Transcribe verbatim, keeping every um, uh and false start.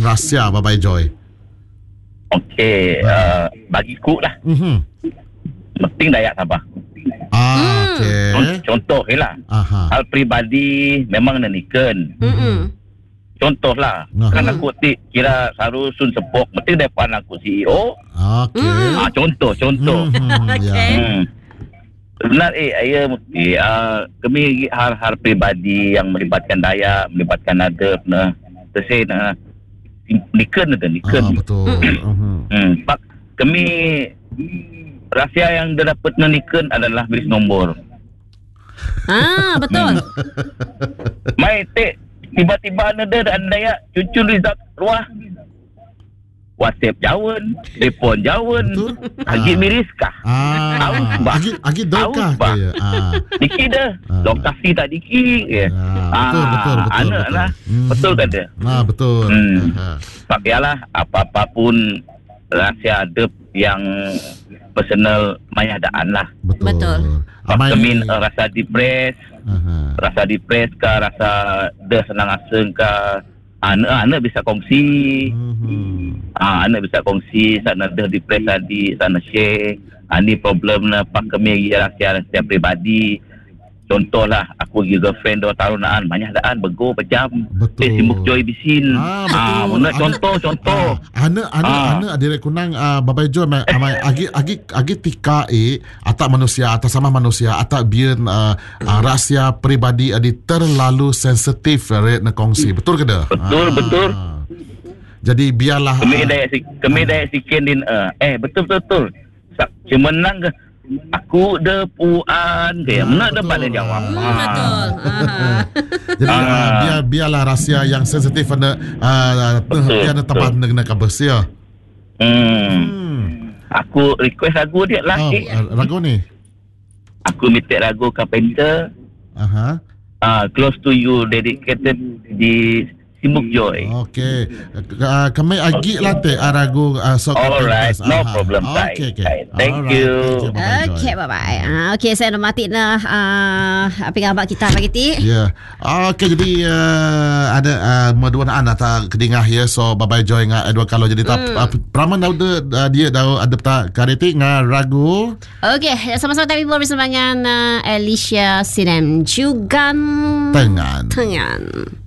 rahsia Babai Joy? Okey, uh, bagiku lah. Mm-hmm. Penting Dayak Sabah. Ah, okey. Contoh je lah. Aha. Hal peribadi memang nanikan. Mm-mm. Contoh lah. Aha. Kan aku ti, kira Saru Sun Sepok. Penting depan aku C E O. Okey. Ah, contoh, contoh. Mhm, ya. Okey. Hmm. Benar eh, saya mesti uh, kami hal-hal peribadi yang melibatkan Dayak, melibatkan Nadab, nah, terus nah, niken tu, niken. Ah, betul. Mhm. Hmm, pak kami rahsia yang dia dapat niken adalah bilis nombor. Ah, betul. Mai tek tiba-tiba ada dan Dayak cucun Rizak ruah. WhatsApp jawon, telefon jawon, Betul. agi Ah. miriskah. Ah, Aus, bah. agi agi dokah Aus, bah. dia. Ah. Diki dah. Ah. Lokasi tak diki. Ya. Ah, betul, betul, betul, Anak betul. lah. Mhm. Betul kan dia? Ah, betul. Hmm. Aha. Pakialah apa-apa pun rahsia adab yang personal mayadaan lah. Betul. Betul. Pak Amai. Kemin uh, rasa depres, Aha. rasa depres ke, rasa dah senang aseng ke, anak-anak bisa kongsi. Mhm. Ah, anak bisa kongsi, sana dah depres tadi, sana share. Ah, ni problem lah, Pak Kemin rahsia-rahsia peribadi. Contohlah, aku pergi girlfriend dua tahun naan, banyak daan, bego, pejam. Betul. Eh, simbuk joy bisin. Ah, Ah, betul. benar, Anak- contoh, contoh. Ah, anak anak Ah. anak adik kunang uh, Babai Joy mai amai agi agi agi tika e atak manusia atas sama manusia atak biar uh, uh, rahsia peribadi adi terlalu sensitif re nak kongsi. Betul ke dah? Betul, betul. Jadi biarlah Kami ah, dah si, kami dah sikin din uh, eh betul betul betul. Sa- Cuma nang ke aku de puan dia Ah, mana betul. dapat dia jawab. Hmm, Ah. betul. Ah. jadi Ah. uh, biar biarlah rahsia yang sensitif anda uh, Betul, biar tempat betul. anda kena kabersia. Hmm. Hmm. Aku request lagu dia lah. Oh, eh. uh, ragu ni. Aku minta lagu Carpenter Aha. uh, Close to You dedicated di Simbuk Joy. Okey. Uh, kami agi lah te aragu uh, sok. Alright, no Aha. problem, Sai. Okey okey. Sai, thank Alright, you. thank you, Babai Joy. Okey, bye-bye. Ah, okey, saya nak mati dah ah, apa yang abang kita pagi ti. Ya. Okey, jadi uh, ada uh, meduaan atau kedingah ya, so Babai Joy ngah Edward kalau jadi tak Hmm. uh, Praman dah uh, dia dah ada tak kareti ngah ragu. Okey, sama-sama tapi bersama dengan uh, Alicia Sinem juga Tengan. Tengan.